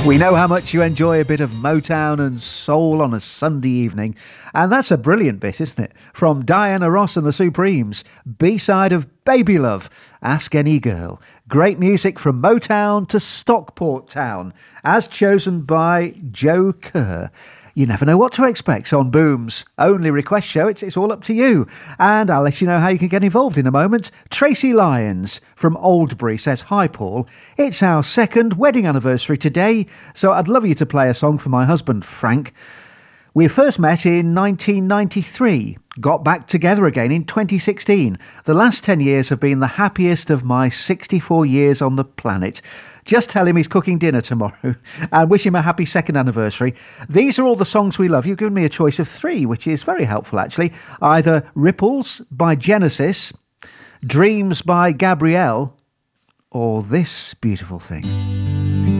We know how much you enjoy a bit of Motown and soul on a Sunday evening, and that's a brilliant bit, isn't it? From Diana Ross and the Supremes, B-side of Baby Love, Ask Any Girl. Great music from Motown to Stockport Town, as chosen by Joe Kerr. You never know what to expect on Boom's only request show. It's all up to you. And I'll let you know how you can get involved in a moment. Tracy Lyons from Oldbury says, "Hi, Paul. It's our second wedding anniversary today, so I'd love you to play a song for my husband, Frank. We first met in 1993, got back together again in 2016. The last 10 years have been the happiest of my 64 years on the planet. Just tell him he's cooking dinner tomorrow and wish him a happy second anniversary. These are all the songs we love. You've given me a choice of 3, which is very helpful, actually. Either Ripples by Genesis, Dreams by Gabrielle, or this beautiful thing."